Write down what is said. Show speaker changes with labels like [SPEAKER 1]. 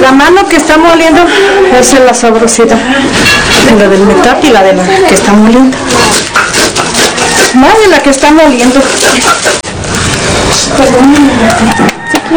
[SPEAKER 1] la mano que está moliendo, esa es la sabrosidad. La del metate y la de la que está moliendo. Más de la que está moliendo. Perdón.